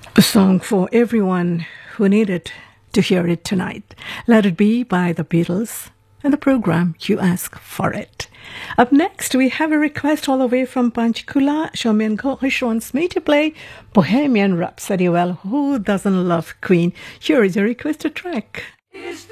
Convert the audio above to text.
A song for everyone who needed to hear it tonight. Let It Be by the Beatles and the program You Ask For It. Up next, we have a request all the way from Panchkula. Shaumin Ghosh wants me to play Bohemian Rhapsody. Well, who doesn't love Queen? Here is your requested track.